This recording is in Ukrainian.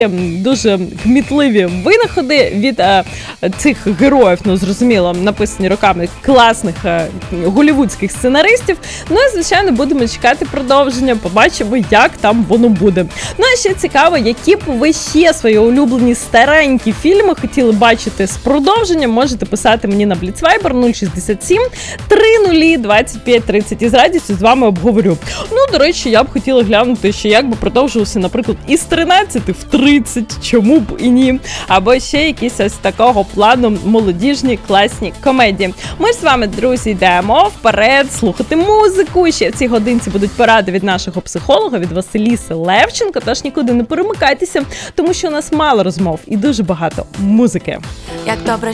дуже кмітливі винаходи від цих героїв, ну, зрозуміло, написані роками класних голівудських сценаристів. Ну і, звичайно, будемо чекати продовження, побачимо, як там воно буде. Ну, а ще цікаво, які б ви ще свої улюблені старенькі фільми хотіли бачити з продовженням, можете писати мені на Blitzviber 067 30 25 30 і з радістю з вами обговорю. Ну, до речі, я б хотіла глянути, що як би продовжувався, наприклад, із 13 в 30, чому б і ні. Або ще якісь ось такого плану молодіжні класні комедії. Ми ж з вами, друзі, йдемо вперед слухати музику. Ще в цій годинці будуть поради від нашого психолога, від Василіси Левченко. Тож нікуди не перемикайтеся, тому що у нас мало розмов і дуже багато музики. Як добре,